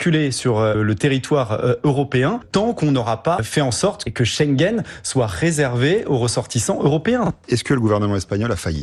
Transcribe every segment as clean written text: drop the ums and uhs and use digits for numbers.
circuler sur le territoire européen tant qu'on n'aura pas fait en sorte que Schengen soit réservé aux ressortissants européens. Est-ce que le gouvernement espagnol a failli ?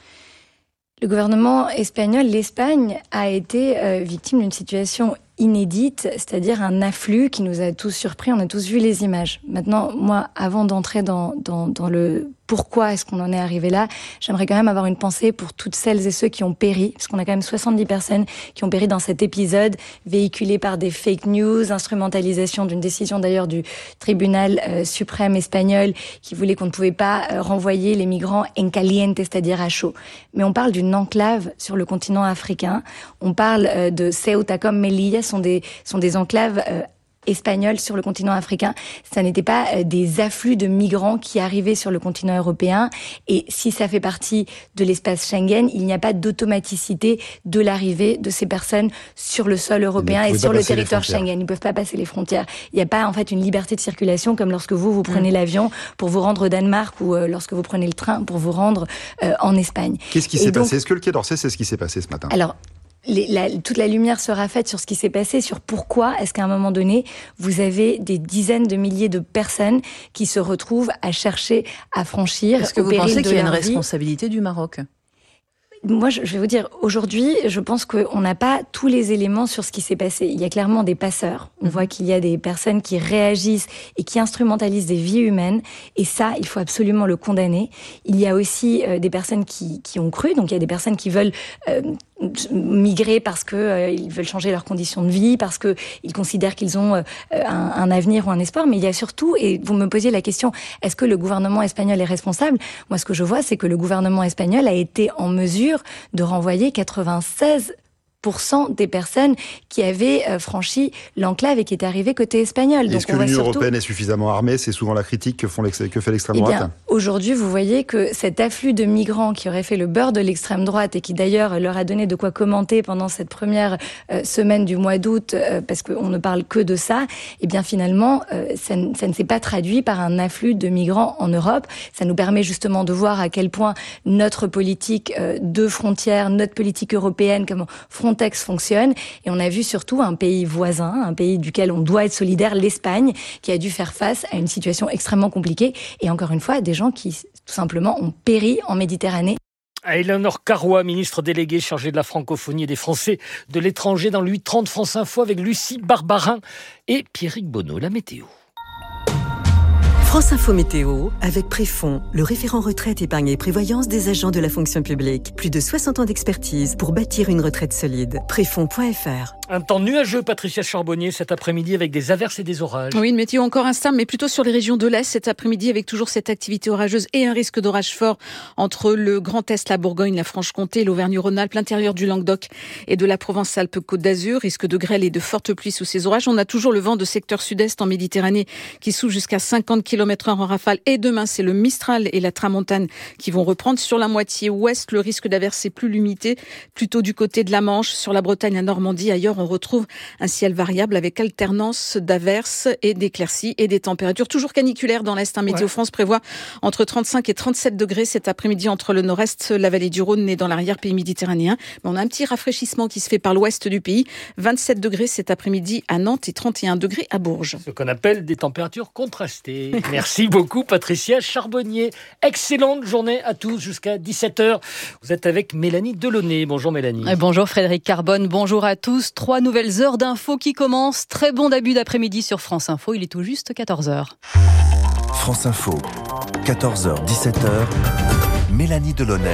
Le gouvernement espagnol, l'Espagne, a été victime d'une situation inédite, c'est-à-dire un afflux qui nous a tous surpris, on a tous vu les images. Maintenant, moi, avant d'entrer dans le pourquoi est-ce qu'on en est arrivé là, j'aimerais quand même avoir une pensée pour toutes celles et ceux qui ont péri, parce qu'on a quand même 70 personnes qui ont péri dans cet épisode, véhiculé par des fake news, instrumentalisation d'une décision d'ailleurs du tribunal suprême espagnol qui voulait qu'on ne pouvait pas renvoyer les migrants en caliente, c'est-à-dire à chaud. Mais on parle d'une enclave sur le continent africain, on parle de Ceuta comme Melilla, sont des enclaves espagnols sur le continent africain. Ça n'était pas des afflux de migrants qui arrivaient sur le continent européen. Et si ça fait partie de l'espace Schengen, il n'y a pas d'automaticité de l'arrivée de ces personnes sur le sol européen et sur le territoire Schengen. Ils ne peuvent pas passer les frontières. Il n'y a pas en fait une liberté de circulation comme lorsque vous prenez l'avion pour vous rendre au Danemark ou lorsque vous prenez le train pour vous rendre en Espagne. Qu'est-ce qui s'est passé ? Est-ce que le Quai d'Orsay, c'est ce qui s'est passé ce matin ? Alors, toute la lumière sera faite sur ce qui s'est passé, sur pourquoi est-ce qu'à un moment donné, vous avez des dizaines de milliers de personnes qui se retrouvent à chercher à franchir. Est-ce que vous pensez qu'il y a une responsabilité du Maroc ? Moi, je vais vous dire, aujourd'hui, je pense qu'on n'a pas tous les éléments sur ce qui s'est passé. Il y a clairement des passeurs. On voit qu'il y a des personnes qui réagissent et qui instrumentalisent des vies humaines. Et ça, il faut absolument le condamner. Il y a aussi des personnes qui ont cru. Donc, il y a des personnes qui veulent migrer parce que ils veulent changer leurs conditions de vie, parce que ils considèrent qu'ils ont un avenir ou un espoir. Mais il y a surtout, et vous me posiez la question, est-ce que le gouvernement espagnol est responsable ? Moi, ce que je vois, c'est que le gouvernement espagnol a été en mesure de renvoyer 96% des personnes qui avaient franchi l'enclave et qui étaient arrivées côté espagnol. Est-ce que l'Union européenne est suffisamment armée ? C'est souvent la critique que fait l'extrême droite. Aujourd'hui, vous voyez que cet afflux de migrants qui aurait fait le beurre de l'extrême droite et qui d'ailleurs leur a donné de quoi commenter pendant cette première semaine du mois d'août, parce qu'on ne parle que de ça, et bien finalement, ça ne s'est pas traduit par un afflux de migrants en Europe. Ça nous permet justement de voir à quel point notre politique de frontières, notre politique européenne, comme Frontex fonctionne, et on a vu surtout un pays voisin, un pays duquel on doit être solidaire, l'Espagne, qui a dû faire face à une situation extrêmement compliquée, et encore une fois, des gens qui, tout simplement, ont péri en Méditerranée. Eleanor Carrois, ministre déléguée chargée de la francophonie et des Français de l'étranger dans le 8-30 France Info avec Lucie Barbarin et Pierrick Bonneau. La météo. France Info Météo, avec Préfond, le référent retraite, épargne et prévoyance des agents de la fonction publique. Plus de 60 ans d'expertise pour bâtir une retraite solide. Préfond.fr. Un temps nuageux, Patricia Charbonnier, cet après-midi avec des averses et des orages. Oui, une météo encore instable, mais plutôt sur les régions de l'Est cet après-midi avec toujours cette activité orageuse et un risque d'orage fort entre le Grand Est, la Bourgogne, la Franche-Comté, l'Auvergne-Rhône-Alpes, l'intérieur du Languedoc et de la Provence-Alpes-Côte d'Azur. Risque de grêle et de fortes pluies sous ces orages. On a toujours le vent de secteur sud-est en Méditerranée qui souffle jusqu'à 50 km/h en rafale. Et demain, c'est le Mistral et la Tramontane qui vont reprendre. Sur la moitié ouest, le risque d'averse est plus limité, plutôt du côté de la Manche, sur la Bretagne, la Normandie. Ailleurs, on retrouve un ciel variable avec alternance d'averses et d'éclaircies et des températures toujours caniculaires dans l'Est. Météo France prévoit entre 35 et 37 degrés cet après-midi entre le nord-est, la vallée du Rhône et dans l'arrière-pays méditerranéen. Mais on a un petit rafraîchissement qui se fait par l'ouest du pays. 27 degrés cet après-midi à Nantes et 31 degrés à Bourges. Ce qu'on appelle des températures contrastées. Merci beaucoup Patricia Charbonnier. Excellente journée à tous jusqu'à 17h. Vous êtes avec Mélanie Delaunay. Bonjour Mélanie. Bonjour Frédéric Carbone, bonjour à tous. 3 nouvelles heures d'infos qui commencent. Très bon début d'après-midi sur France Info, il est tout juste 14h. France Info, 14h, 17h, Mélanie Delaunay.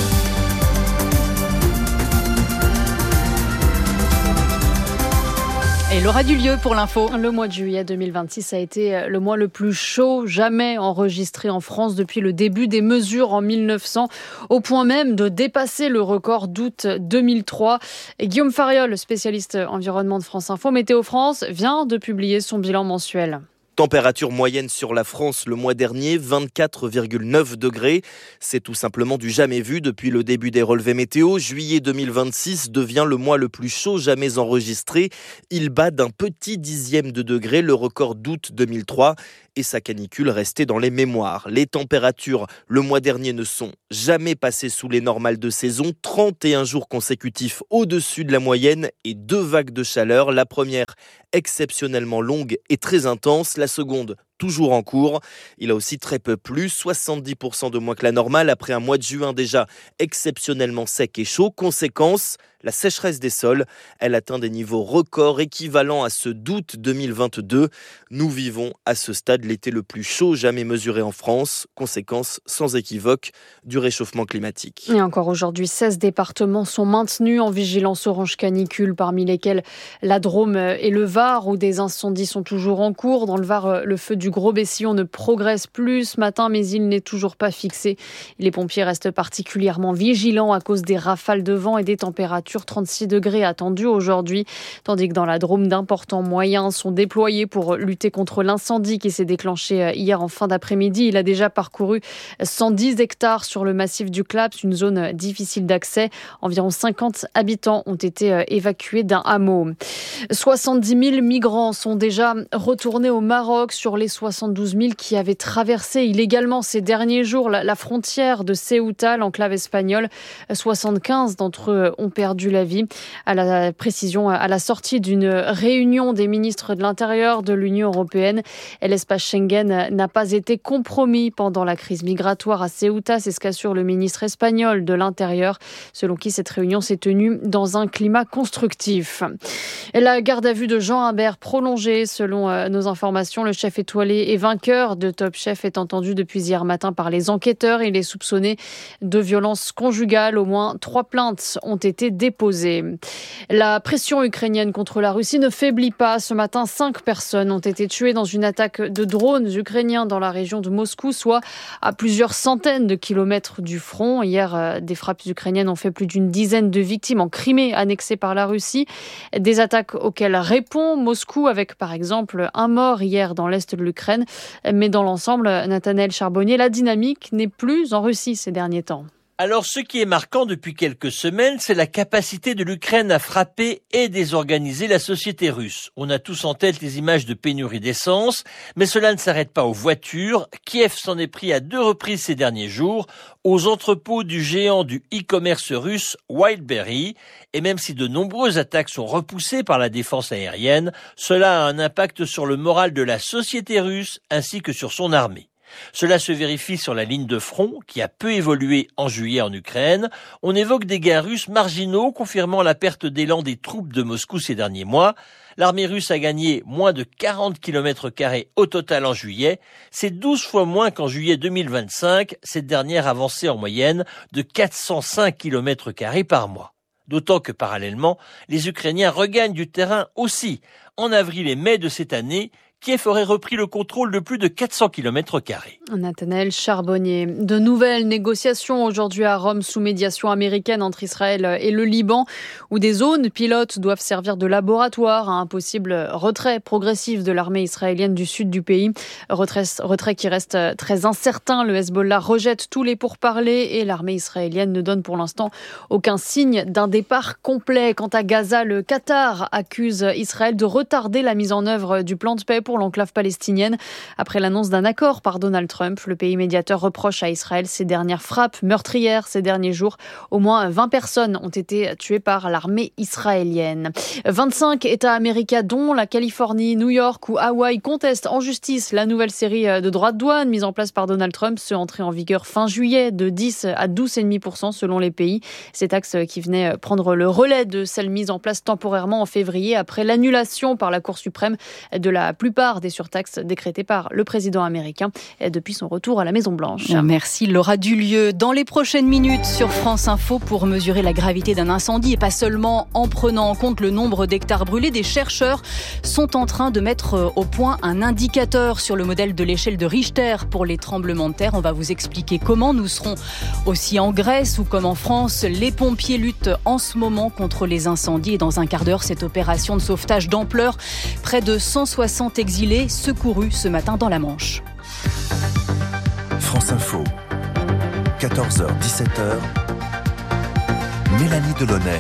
Et il aura du lieu pour l'info. Le mois de juillet 2026 a été le mois le plus chaud jamais enregistré en France depuis le début des mesures en 1900, au point même de dépasser le record d'août 2003. Et Guillaume Fariol, spécialiste environnement de France Info, Météo France, vient de publier son bilan mensuel. Température moyenne sur la France le mois dernier, 24,9 degrés. C'est tout simplement du jamais vu depuis le début des relevés météo. Juillet 2026 devient le mois le plus chaud jamais enregistré. Il bat d'un petit dixième de degré le record d'août 2003 et sa canicule restait dans les mémoires. Les températures le mois dernier ne sont jamais passées sous les normales de saison. 31 jours consécutifs au-dessus de la moyenne et 2 vagues de chaleur. La première exceptionnellement longue et très intense. La seconde toujours en cours. Il a aussi très peu plu, 70% de moins que la normale après un mois de juin déjà exceptionnellement sec et chaud. Conséquence, la sécheresse des sols, elle atteint des niveaux records équivalents à ceux d'août 2022. Nous vivons à ce stade l'été le plus chaud jamais mesuré en France. Conséquence sans équivoque du réchauffement climatique. Et encore aujourd'hui, 16 départements sont maintenus en vigilance orange canicule, parmi lesquels la Drôme et le Var, où des incendies sont toujours en cours. Dans le Var, le feu du Gros-Bessillon ne progresse plus ce matin, mais il n'est toujours pas fixé. Les pompiers restent particulièrement vigilants à cause des rafales de vent et des températures 36 degrés attendues aujourd'hui, tandis que dans la Drôme, d'importants moyens sont déployés pour lutter contre l'incendie qui s'est déclenché hier en fin d'après-midi. Il a déjà parcouru 110 hectares sur le massif du Claps, une zone difficile d'accès. Environ 50 habitants ont été évacués d'un hameau. 70 000 migrants sont déjà retournés au Maroc sur les 72 000 qui avaient traversé illégalement ces derniers jours la frontière de Ceuta, l'enclave espagnole. 75 d'entre eux ont perdu la vie. À la précision, à la sortie d'une réunion des ministres de l'Intérieur de l'Union européenne, l'espace Schengen n'a pas été compromis pendant la crise migratoire à Ceuta. C'est ce qu'assure le ministre espagnol de l'Intérieur, selon qui cette réunion s'est tenue dans un climat constructif. Et la garde à vue de Jean Imbert prolongée, selon nos informations. Le chef étoilé et vainqueur de Top Chef est entendu depuis hier matin par les enquêteurs. Il est soupçonné de violences conjugales. Au moins 3 plaintes ont été déposées. La pression ukrainienne contre la Russie ne faiblit pas. Ce matin, 5 personnes ont été tuées dans une attaque de drones ukrainiens dans la région de Moscou, soit à plusieurs centaines de kilomètres du front. Hier, des frappes ukrainiennes ont fait plus d'une dizaine de victimes en Crimée, annexée par la Russie. Des attaques auxquelles répond Moscou, avec par exemple un mort hier dans l'est de l'Ukraine. Mais dans l'ensemble, Nathanaël Charbonnier, la dynamique n'est plus en Russie ces derniers temps. Alors, ce qui est marquant depuis quelques semaines, c'est la capacité de l'Ukraine à frapper et désorganiser la société russe. On a tous en tête les images de pénurie d'essence, mais cela ne s'arrête pas aux voitures. Kiev s'en est pris à 2 reprises ces derniers jours aux entrepôts du géant du e-commerce russe Wildberry. Et même si de nombreuses attaques sont repoussées par la défense aérienne, cela a un impact sur le moral de la société russe ainsi que sur son armée. Cela se vérifie sur la ligne de front qui a peu évolué en juillet en Ukraine. On évoque des gains russes marginaux confirmant la perte d'élan des troupes de Moscou ces derniers mois. L'armée russe a gagné moins de 40 km² au total en juillet. C'est 12 fois moins qu'en juillet 2025. Cette dernière avançait en moyenne de 405 km² par mois. D'autant que parallèlement, les Ukrainiens regagnent du terrain aussi. En avril et mai de cette année, Kiev aurait repris le contrôle de plus de 400 km². Nathanaël Charbonnier. De nouvelles négociations aujourd'hui à Rome sous médiation américaine entre Israël et le Liban, où des zones pilotes doivent servir de laboratoire à un possible retrait progressif de l'armée israélienne du sud du pays. Retrait qui reste très incertain. Le Hezbollah rejette tous les pourparlers et l'armée israélienne ne donne pour l'instant aucun signe d'un départ complet. Quant à Gaza, le Qatar accuse Israël de retarder la mise en œuvre du plan de paix pour l'enclave palestinienne. Après l'annonce d'un accord par Donald Trump, le pays médiateur reproche à Israël ses dernières frappes meurtrières ces derniers jours. Au moins 20 personnes ont été tuées par l'armée israélienne. 25 États américains, dont la Californie, New York ou Hawaï, contestent en justice la nouvelle série de droits de douane mise en place par Donald Trump, ceux entrés en vigueur fin juillet de 10 à 12,5% selon les pays. Ces taxes qui venaient prendre le relais de celles mises en place temporairement en février après l'annulation par la Cour suprême de la plupart des surtaxes décrétées par le président américain depuis son retour à la Maison-Blanche. Merci. Il aura du lieu dans les prochaines minutes sur France Info pour mesurer la gravité d'un incendie et pas seulement en prenant en compte le nombre d'hectares brûlés. Des chercheurs sont en train de mettre au point un indicateur sur le modèle de l'échelle de Richter pour les tremblements de terre. On va vous expliquer comment. Nous serons aussi en Grèce ou comme en France. Les pompiers luttent en ce moment contre les incendies et dans un quart d'heure, cette opération de sauvetage d'ampleur. Près de 160 hectares exilés secourus ce matin dans la Manche. France Info, 14h, 17h, Mélanie Delaunay.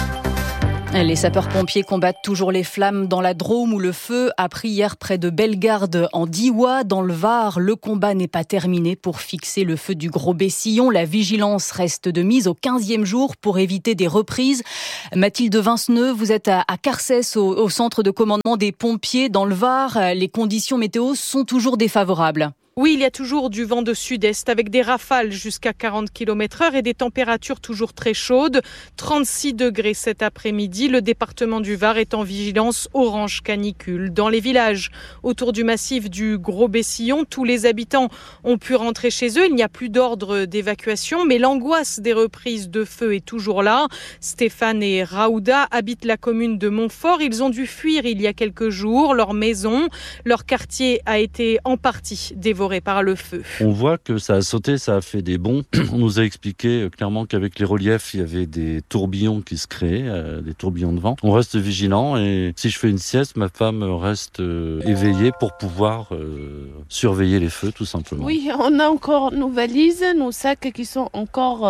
Les sapeurs-pompiers combattent toujours les flammes dans la Drôme où le feu a pris hier près de Bellegarde en Diois. Dans le Var, le combat n'est pas terminé pour fixer le feu du Gros Bessillon. La vigilance reste de mise au 15e jour pour éviter des reprises. Mathilde Vinceneux, vous êtes à Carcès, au centre de commandement des pompiers dans le Var. Les conditions météo sont toujours défavorables. Oui, il y a toujours du vent de sud-est avec des rafales jusqu'à 40 km/h et des températures toujours très chaudes. 36 degrés cet après-midi. Le département du Var est en vigilance orange canicule. Dans les villages autour du massif du Gros Bessillon, tous les habitants ont pu rentrer chez eux. Il n'y a plus d'ordre d'évacuation, mais l'angoisse des reprises de feu est toujours là. Stéphane et Raouda habitent la commune de Montfort. Ils ont dû fuir il y a quelques jours. Leur maison, leur quartier a été en partie dévoré par le feu. On voit que ça a sauté, ça a fait des bonds. On nous a expliqué clairement qu'avec les reliefs, il y avait des tourbillons qui se créaient, des tourbillons de vent. On reste vigilant et si je fais une sieste, ma femme reste éveillée pour pouvoir surveiller les feux, tout simplement. Oui, on a encore nos valises, nos sacs qui sont encore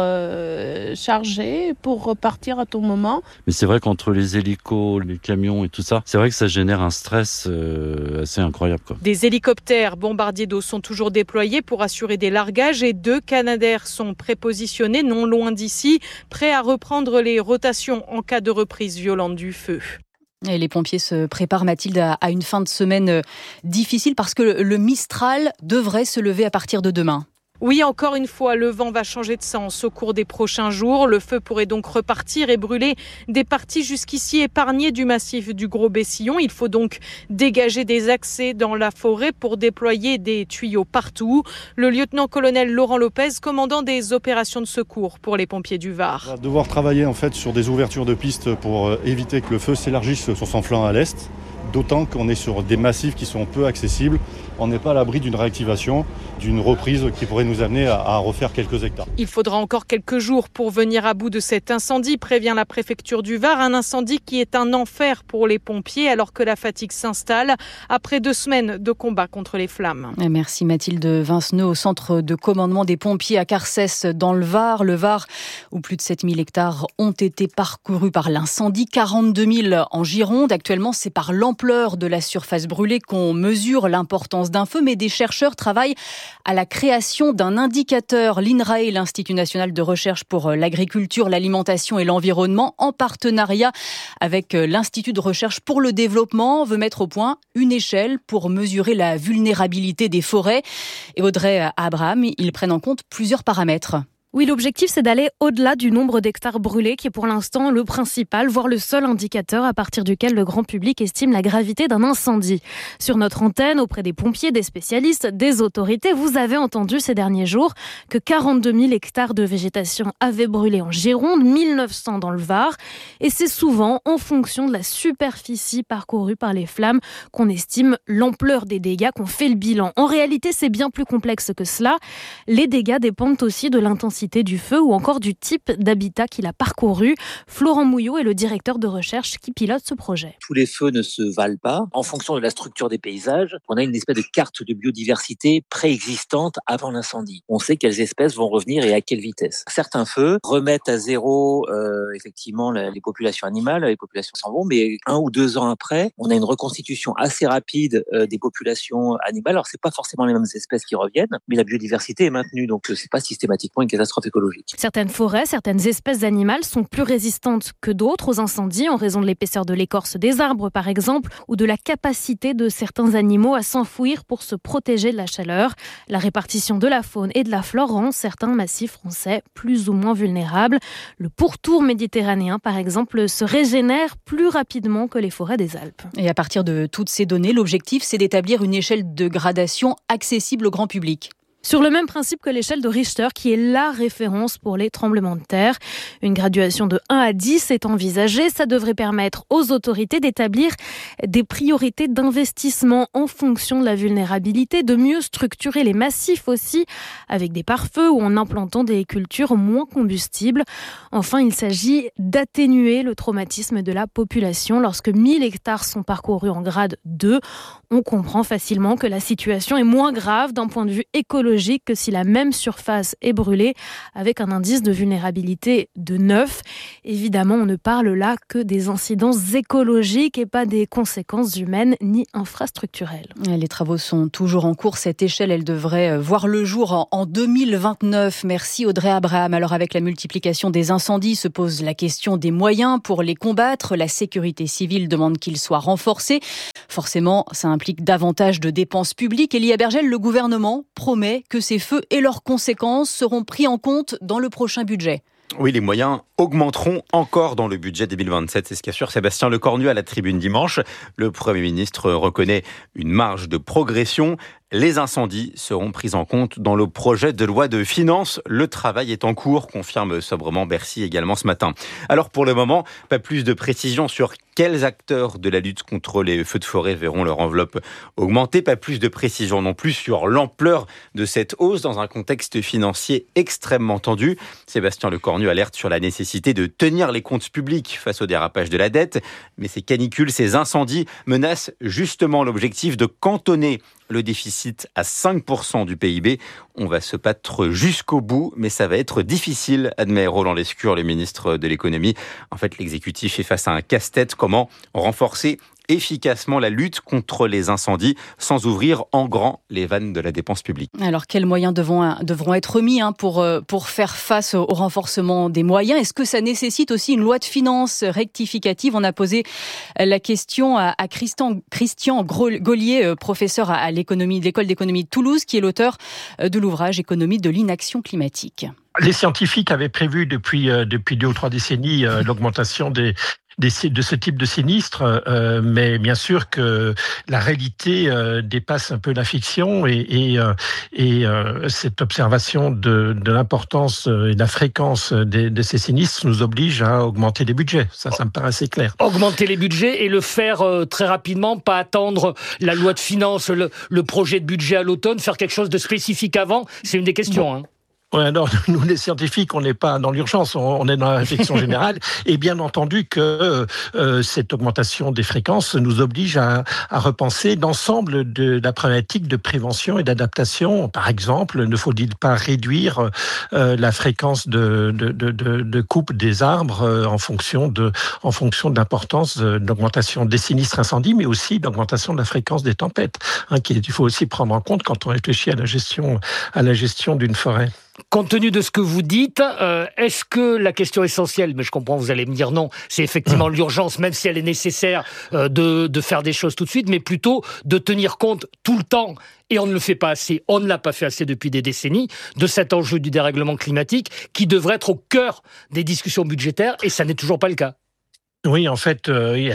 chargés pour repartir à tout moment. Mais c'est vrai qu'entre les hélicos, les camions et tout ça, c'est vrai que ça génère un stress assez incroyable, quoi. Des hélicoptères bombardiers d'eau sont toujours déployés pour assurer des largages et 2 Canadair sont prépositionnés non loin d'ici, prêts à reprendre les rotations en cas de reprise violente du feu. Et les pompiers se préparent, Mathilde, à une fin de semaine difficile parce que le Mistral devrait se lever à partir de demain. Oui, encore une fois, le vent va changer de sens au cours des prochains jours. Le feu pourrait donc repartir et brûler des parties jusqu'ici épargnées du massif du Gros Bessillon. Il faut donc dégager des accès dans la forêt pour déployer des tuyaux partout. Le lieutenant-colonel Laurent Lopez, commandant des opérations de secours pour les pompiers du Var. On va devoir travailler en fait sur des ouvertures de pistes pour éviter que le feu s'élargisse sur son flanc à l'est. D'autant qu'on est sur des massifs qui sont peu accessibles. On n'est pas à l'abri d'une réactivation, d'une reprise qui pourrait nous amener à refaire quelques hectares. Il faudra encore quelques jours pour venir à bout de cet incendie, prévient la préfecture du Var. Un incendie qui est un enfer pour les pompiers alors que la fatigue s'installe après 2 semaines de combat contre les flammes. Merci Mathilde Vinceneux au centre de commandement des pompiers à Carcès dans le Var. Le Var où plus de 7000 hectares ont été parcourus par l'incendie, 42 000 en Gironde. Actuellement, c'est par l'ampleur de la surface brûlée qu'on mesure l'importance d'un feu, mais des chercheurs travaillent à la création d'un indicateur. L'INRAE, l'Institut national de recherche pour l'agriculture, l'alimentation et l'environnement, en partenariat avec l'Institut de recherche pour le développement, veut mettre au point une échelle pour mesurer la vulnérabilité des forêts. Et Audrey Abraham, ils prennent en compte plusieurs paramètres. Oui, l'objectif, c'est d'aller au-delà du nombre d'hectares brûlés, qui est pour l'instant le principal, voire le seul indicateur à partir duquel le grand public estime la gravité d'un incendie. Sur notre antenne, auprès des pompiers, des spécialistes, des autorités, vous avez entendu ces derniers jours que 42 000 hectares de végétation avaient brûlé en Gironde, 1900 dans le Var. Et c'est souvent en fonction de la superficie parcourue par les flammes qu'on estime l'ampleur des dégâts, qu'on fait le bilan. En réalité, c'est bien plus complexe que cela. Les dégâts dépendent aussi de l'intensité du feu ou encore du type d'habitat qu'il a parcouru. Florent Mouillot est le directeur de recherche qui pilote ce projet. Tous les feux ne se valent pas. En fonction de la structure des paysages, on a une espèce de carte de biodiversité préexistante avant l'incendie. On sait quelles espèces vont revenir et à quelle vitesse. Certains feux remettent à zéro effectivement les populations animales, les populations s'en vont, mais 1 ou 2 ans après, on a une reconstitution assez rapide des populations animales. Alors c'est pas forcément les mêmes espèces qui reviennent, mais la biodiversité est maintenue, donc c'est pas systématiquement une catastrophe écologique. Certaines forêts, certaines espèces animales sont plus résistantes que d'autres aux incendies en raison de l'épaisseur de l'écorce des arbres par exemple ou de la capacité de certains animaux à s'enfouir pour se protéger de la chaleur. La répartition de la faune et de la flore rend certains massifs français plus ou moins vulnérables. Le pourtour méditerranéen par exemple se régénère plus rapidement que les forêts des Alpes. Et à partir de toutes ces données, l'objectif c'est d'établir une échelle de gradation accessible au grand public. Sur le même principe que l'échelle de Richter, qui est la référence pour les tremblements de terre. Une graduation de 1 à 10 est envisagée. Ça devrait permettre aux autorités d'établir des priorités d'investissement en fonction de la vulnérabilité, de mieux structurer les massifs aussi, avec des pare-feux ou en implantant des cultures moins combustibles. Enfin, il s'agit d'atténuer le traumatisme de la population. Lorsque 1000 hectares sont parcourus en grade 2, on comprend facilement que la situation est moins grave d'un point de vue écologique que si la même surface est brûlée, avec un indice de vulnérabilité de 9. Évidemment, on ne parle là que des incidences écologiques et pas des conséquences humaines ni infrastructurelles. Les travaux sont toujours en cours. Cette échelle, elle devrait voir le jour en 2029. Merci Audrey Abraham. Alors avec la multiplication des incendies, se pose la question des moyens pour les combattre. La sécurité civile demande qu'ils soient renforcés. Forcément, ça implique davantage de dépenses publiques. Elia Bergel, le gouvernement promet que ces feux et leurs conséquences seront pris en compte dans le prochain budget. Oui, les moyens augmenteront encore dans le budget 2027. C'est ce qu'assure Sébastien Lecornu à la tribune dimanche. Le Premier ministre reconnaît une marge de progression. Les incendies seront pris en compte dans le projet de loi de finances. Le travail est en cours, confirme sobrement Bercy également ce matin. Alors pour le moment, pas plus de précision sur quels acteurs de la lutte contre les feux de forêt verront leur enveloppe augmenter. Pas plus de précision non plus sur l'ampleur de cette hausse dans un contexte financier extrêmement tendu. Sébastien Lecornu alerte sur la nécessité de tenir les comptes publics face au dérapage de la dette. Mais ces canicules, ces incendies menacent justement l'objectif de cantonner le déficit à 5% du PIB. On va se battre jusqu'au bout, mais ça va être difficile, admet Roland Lescure, le ministre de l'économie. En fait, l'exécutif est face à un casse-tête. Comment renforcer efficacement la lutte contre les incendies sans ouvrir en grand les vannes de la dépense publique. Alors, quels moyens devront être mis pour faire face au renforcement des moyens ? Est-ce que ça nécessite aussi une loi de finances rectificative ? On a posé la question à Christian Gaulier, professeur à l'école d'économie de Toulouse, qui est l'auteur de l'ouvrage Économie de l'inaction climatique. Les scientifiques avaient prévu depuis 2 ou 3 décennies l'augmentation de ce type de sinistre, mais bien sûr que la réalité dépasse un peu la fiction et cette observation de l'importance et de la fréquence de ces sinistres nous oblige à augmenter les budgets. Ça me paraît assez clair. Augmenter les budgets et le faire très rapidement, pas attendre la loi de finances, le projet de budget à l'automne, faire quelque chose de spécifique avant, c'est une des questions. Bon. Ouais, alors, nous, les scientifiques, on n'est pas dans l'urgence, on est dans la réflexion générale. Et bien entendu que cette augmentation des fréquences nous oblige à repenser l'ensemble de la problématique de prévention et d'adaptation. Par exemple, ne faut-il pas réduire la fréquence de coupe des arbres en fonction de l'importance d'augmentation des sinistres incendies, mais aussi d'augmentation de la fréquence des tempêtes, qu'il faut aussi prendre en compte quand on réfléchit à la gestion d'une forêt. Compte tenu de ce que vous dites, est-ce que la question essentielle, mais je comprends, vous allez me dire non, c'est effectivement l'urgence, même si elle est nécessaire de faire des choses tout de suite, mais plutôt de tenir compte tout le temps, et on ne le fait pas assez, on ne l'a pas fait assez depuis des décennies, de cet enjeu du dérèglement climatique qui devrait être au cœur des discussions budgétaires, et ça n'est toujours pas le cas. Oui, en fait,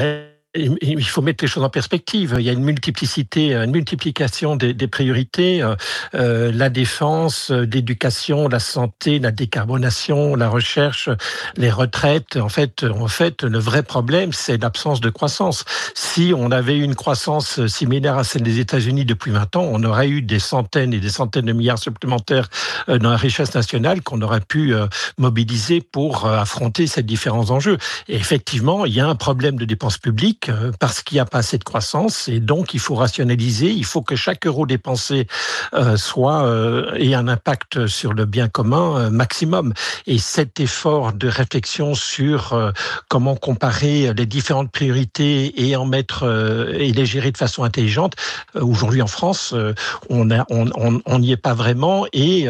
il faut mettre les choses en perspective. Il y a une multiplication des priorités, la défense, l'éducation, la santé, la décarbonation, la recherche, les retraites. En fait, le vrai problème, c'est l'absence de croissance. Si on avait eu une croissance similaire à celle des États-Unis depuis 20 ans, on aurait eu des centaines et des centaines de milliards supplémentaires dans la richesse nationale qu'on aurait pu mobiliser pour affronter ces différents enjeux. Et effectivement, il y a un problème de dépenses publiques parce qu'il n'y a pas assez de croissance et donc il faut rationaliser, il faut que chaque euro dépensé ait un impact sur le bien commun maximum. Et cet effort de réflexion sur comment comparer les différentes priorités et et les gérer de façon intelligente, aujourd'hui en France, on n'y est pas vraiment et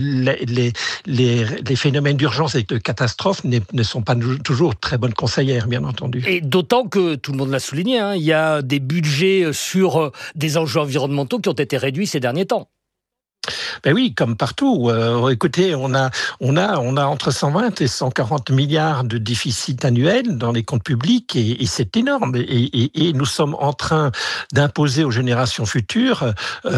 les phénomènes d'urgence et de catastrophe ne sont pas toujours très bonnes conseillères, bien entendu. Et d'autant que tout le monde l'a souligné, il y a des budgets sur des enjeux environnementaux qui ont été réduits ces derniers temps. Ben oui, comme partout. Écoutez, on a entre 120 et 140 milliards de déficit annuel dans les comptes publics et c'est énorme. Et nous sommes en train d'imposer aux générations futures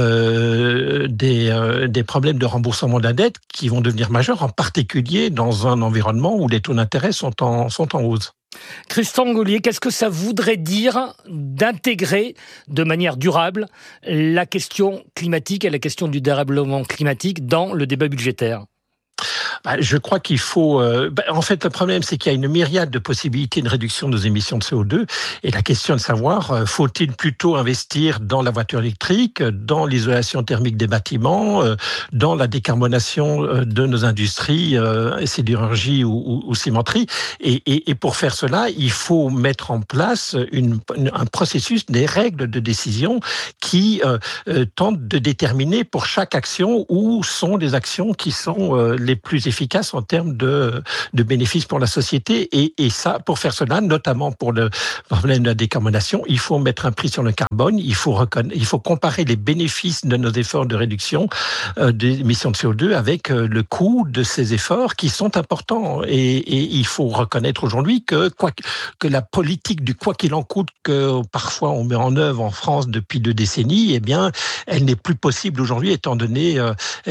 des problèmes de remboursement de la dette qui vont devenir majeurs, en particulier dans un environnement où les taux d'intérêt sont en hausse. Christian Gaulier, qu'est-ce que ça voudrait dire d'intégrer de manière durable la question climatique et la question du dérèglement climatique dans le débat budgétaire ? Je crois qu'il faut... en fait, le problème, c'est qu'il y a une myriade de possibilités de réduction de nos émissions de CO2. Et la question de savoir, faut-il plutôt investir dans la voiture électrique, dans l'isolation thermique des bâtiments, dans la décarbonation de nos industries, sidérurgie ou cimenterie. Et pour faire cela, il faut mettre en place un processus, des règles de décision qui tentent de déterminer pour chaque action où sont les actions qui sont les plus efficaces en termes de bénéfices pour la société. Et ça, pour faire cela, notamment pour le problème de la décarbonation, il faut mettre un prix sur le carbone, il faut comparer les bénéfices de nos efforts de réduction des émissions de CO2 avec le coût de ces efforts qui sont importants. Et il faut reconnaître aujourd'hui que la politique du quoi qu'il en coûte que parfois on met en œuvre en France depuis 2 décennies, eh bien, elle n'est plus possible aujourd'hui étant donné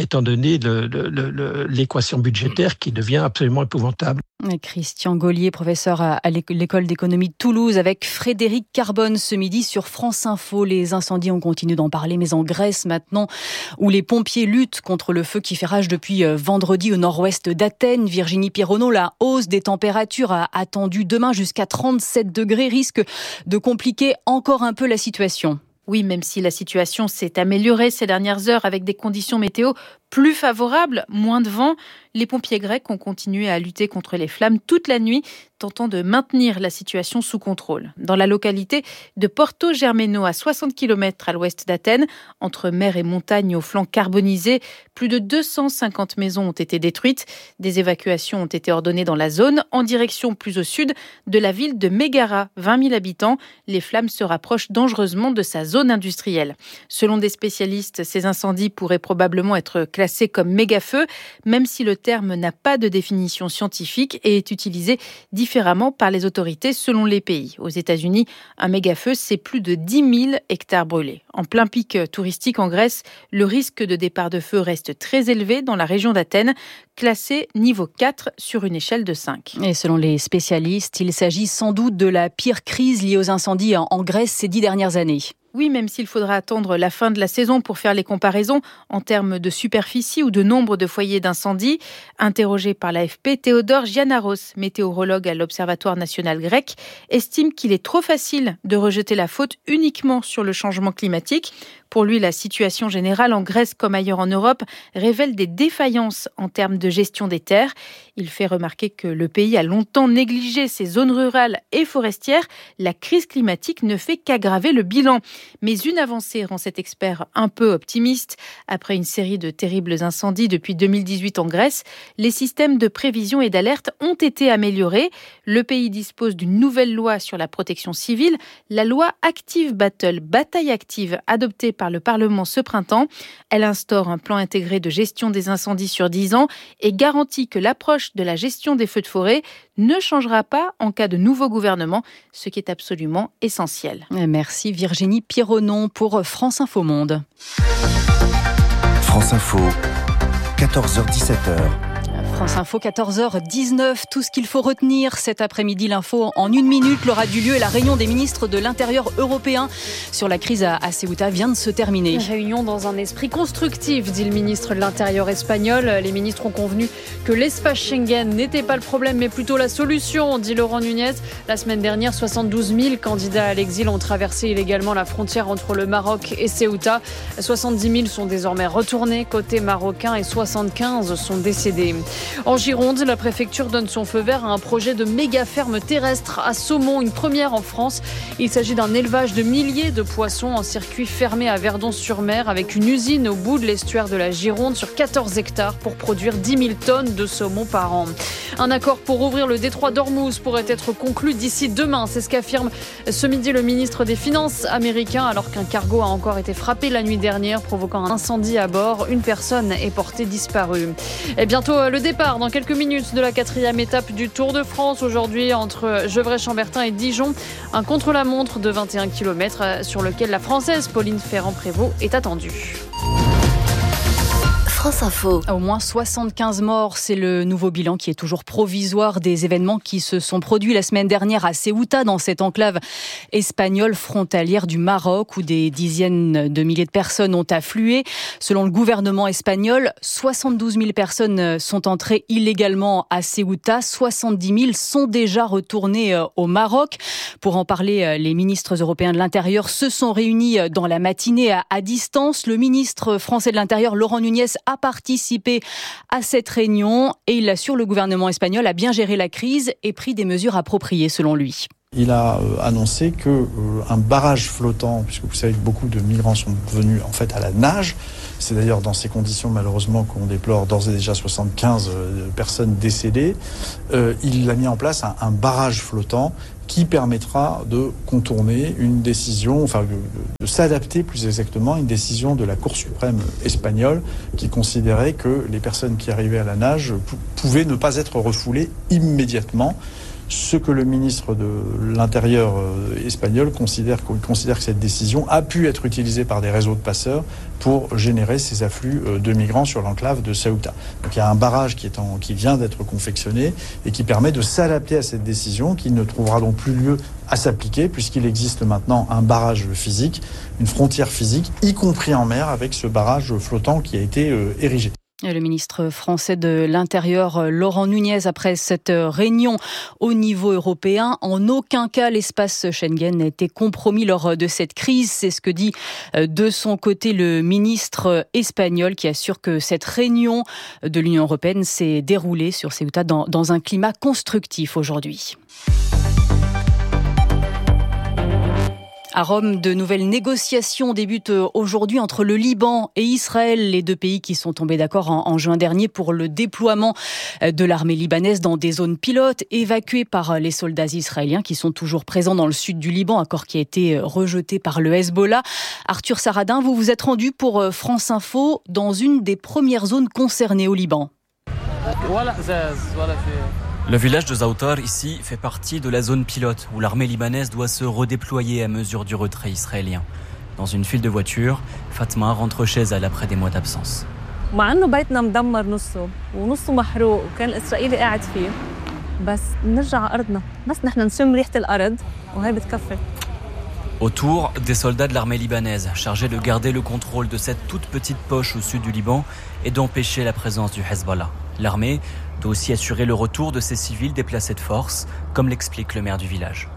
l'équation budgétaire qui devient absolument épouvantable. Christian Gaulier, professeur à l'école d'économie de Toulouse, avec Frédéric Carbone ce midi sur France Info. Les incendies, on continue d'en parler, mais en Grèce maintenant, où les pompiers luttent contre le feu qui fait rage depuis vendredi au nord-ouest d'Athènes. Virginie Pironneau, la hausse des températures attendue demain jusqu'à 37 degrés risque de compliquer encore un peu la situation. Oui, même si la situation s'est améliorée ces dernières heures avec des conditions météo plus favorables, moins de vent, les pompiers grecs ont continué à lutter contre les flammes toute la nuit, tentant de maintenir la situation sous contrôle. Dans la localité de Porto Germeno, à 60 km à l'ouest d'Athènes, entre mer et montagne aux flancs carbonisés, plus de 250 maisons ont été détruites. Des évacuations ont été ordonnées dans la zone, en direction plus au sud de la ville de Mégara, 20 000 habitants. Les flammes se rapprochent dangereusement de sa zone industrielle. Selon des spécialistes, ces incendies pourraient probablement être classés comme méga-feux, même si le terme n'a pas de définition scientifique et est utilisé différemment par les autorités selon les pays. Aux États-Unis, un méga-feu, c'est plus de 10 000 hectares brûlés. En plein pic touristique en Grèce, le risque de départ de feu reste très élevé dans la région d'Athènes, classé niveau 4 sur une échelle de 5. Et selon les spécialistes, il s'agit sans doute de la pire crise liée aux incendies en Grèce ces 10 dernières années. Oui, même s'il faudra attendre la fin de la saison pour faire les comparaisons en termes de superficie ou de nombre de foyers d'incendie. Interrogé par l'AFP, Théodore Giannaros, météorologue à l'Observatoire national grec, estime qu'il est trop facile de rejeter la faute uniquement sur le changement climatique. Pour lui, la situation générale en Grèce comme ailleurs en Europe révèle des défaillances en termes de gestion des terres. Il fait remarquer que le pays a longtemps négligé ses zones rurales et forestières. La crise climatique ne fait qu'aggraver le bilan. Mais une avancée rend cet expert un peu optimiste. Après une série de terribles incendies depuis 2018 en Grèce, les systèmes de prévision et d'alerte ont été améliorés. Le pays dispose d'une nouvelle loi sur la protection civile, la loi Active Battle, bataille active, adoptée par le Parlement ce printemps. Elle instaure un plan intégré de gestion des incendies sur 10 ans et garantit que l'approche de la gestion des feux de forêt ne changera pas en cas de nouveau gouvernement, ce qui est absolument essentiel. Merci Virginie Pironneau pour France Info Monde. France Info, 14h-17h. France Info, 14h19. Tout ce qu'il faut retenir cet après-midi, l'info en 1 minute. L'aura du lieu et la réunion des ministres de l'Intérieur européens sur la crise à Ceuta vient de se terminer. Une réunion dans un esprit constructif, dit le ministre de l'Intérieur espagnol. Les ministres ont convenu que l'espace Schengen n'était pas le problème, mais plutôt la solution, dit Laurent Nunez. La semaine dernière, 72 000 candidats à l'exil ont traversé illégalement la frontière entre le Maroc et Ceuta. 70 000 sont désormais retournés côté marocain et 75 sont décédés. En Gironde, la préfecture donne son feu vert à un projet de méga ferme terrestre à Saumont, une première en France. Il s'agit d'un élevage de milliers de poissons en circuit fermé à Verdon-sur-Mer avec une usine au bout de l'estuaire de la Gironde sur 14 hectares pour produire 10 000 tonnes de saumon par an. Un accord pour ouvrir le détroit d'Ormuz pourrait être conclu d'ici demain. C'est ce qu'affirme ce midi le ministre des Finances américain, alors qu'un cargo a encore été frappé la nuit dernière, provoquant un incendie à bord. Une personne est portée disparue. Et bientôt le départ, dans quelques minutes, de la 4e étape du Tour de France. Aujourd'hui, entre Gevrey-Chambertin et Dijon, un contre-la-montre de 21 km sur lequel la Française Pauline Ferrand-Prévot est attendue. France Info. Au moins 75 morts, c'est le nouveau bilan qui est toujours provisoire des événements qui se sont produits la semaine dernière à Ceuta, dans cette enclave espagnole frontalière du Maroc, où des dizaines de milliers de personnes ont afflué. Selon le gouvernement espagnol, 72 000 personnes sont entrées illégalement à Ceuta, 70 000 sont déjà retournées au Maroc. Pour en parler, les ministres européens de l'Intérieur se sont réunis dans la matinée à distance. Le ministre français de l'Intérieur, Laurent Nunez, a participé à cette réunion et il assure le gouvernement espagnol a bien géré la crise et pris des mesures appropriées selon lui. Il a annoncé qu'un barrage flottant, puisque vous savez que beaucoup de migrants sont venus en fait à la nage, c'est d'ailleurs dans ces conditions malheureusement qu'on déplore d'ores et déjà 75 personnes décédées, il a mis en place un barrage flottant qui permettra de contourner une décision, enfin de s'adapter plus exactement à une décision de la Cour suprême espagnole qui considérait que les personnes qui arrivaient à la nage pouvaient ne pas être refoulées immédiatement. Ce que le ministre de l'Intérieur espagnol considère que cette décision a pu être utilisée par des réseaux de passeurs pour générer ces afflux de migrants sur l'enclave de Ceuta. Donc il y a un barrage qui vient d'être confectionné et qui permet de s'adapter à cette décision qui ne trouvera donc plus lieu à s'appliquer puisqu'il existe maintenant un barrage physique, une frontière physique, y compris en mer avec ce barrage flottant qui a été érigé. Le ministre français de l'Intérieur, Laurent Nunez, après cette réunion au niveau européen, en aucun cas l'espace Schengen n'a été compromis lors de cette crise. C'est ce que dit de son côté le ministre espagnol qui assure que cette réunion de l'Union européenne s'est déroulée sur Ceuta dans un climat constructif aujourd'hui. À Rome, de nouvelles négociations débutent aujourd'hui entre le Liban et Israël, les deux pays qui sont tombés d'accord en juin dernier pour le déploiement de l'armée libanaise dans des zones pilotes évacuées par les soldats israéliens qui sont toujours présents dans le sud du Liban, accord qui a été rejeté par le Hezbollah. Arthur Saradin, vous vous êtes rendu pour France Info dans une des premières zones concernées au Liban. Le village de Zaoutar, ici, fait partie de la zone pilote où l'armée libanaise doit se redéployer à mesure du retrait israélien. Dans une file de voitures, Fatma rentre chez elle après des mois d'absence. Autour, des soldats de l'armée libanaise chargés de garder le contrôle de cette toute petite poche au sud du Liban et d'empêcher la présence du Hezbollah. L'armée doit aussi assurer le retour de ces civils déplacés de force, comme l'explique le maire du village.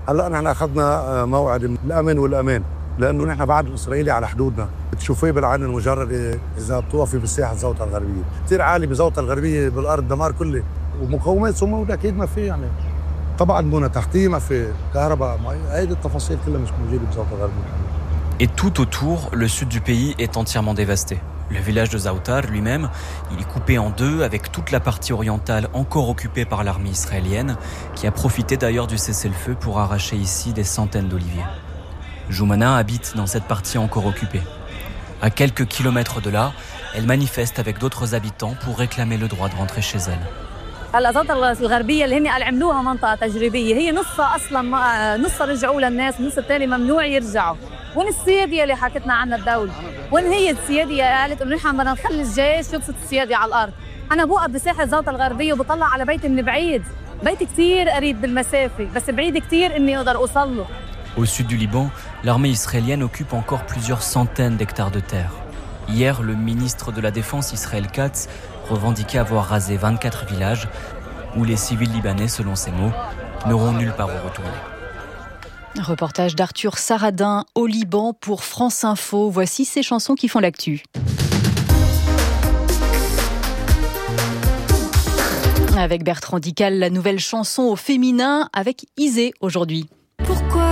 لانه نحن بعد الاسرائيلي على حدودنا تشوفيه بالعين المجرده اذا بتوقفي بساحه زوطه الغربيه كثير عالي بزوطه الغربيه بالارض دمار كلي ومقومات صمود اكيد ما في يعني طبعا بنى تحتيه ما في كهرباء هيدي التفاصيل كلها مش موجوده بزوطه الغربيه. Et tout autour, le sud du pays est entièrement dévasté. Le village de Zaoutar lui-même, il est coupé en deux avec toute la partie orientale encore occupée par l'armée israélienne qui a profité d'ailleurs du cessez-le-feu pour arracher ici des centaines d'oliviers. Joumana habite dans cette partie encore occupée. À quelques kilomètres de là, elle manifeste avec d'autres habitants pour réclamer le droit de rentrer chez elle. هلا زوطة الغربية اللي هن عملوها منطقة تجريبية هي نصها أصلاً نصها رجعوا للناس والنص الثاني ممنوع يرجعوا. وين السيادية اللي حكتنا عنها الدولة؟ وين هي السيادية قالت إنه نحن بدنا نخلي الجيش يبسط السيادية على الأرض. أنا بوقف بساحة زوطة الغربية وبطلع على بيتي من بعيد. بيتي كتير قريب بالمسافة بس بعيد كتير إني أقدر أوصل له. Au sud du Liban, l'armée israélienne occupe encore plusieurs centaines d'hectares de terre. Hier, le ministre de la Défense Israël Katz revendiquait avoir rasé 24 villages où les civils libanais, selon ses mots, n'auront nulle part où retourner. Reportage d'Arthur Saradin au Liban pour France Info. Voici ces chansons qui font l'actu. avec Bertrand Dical, la nouvelle chanson au féminin avec Isée aujourd'hui.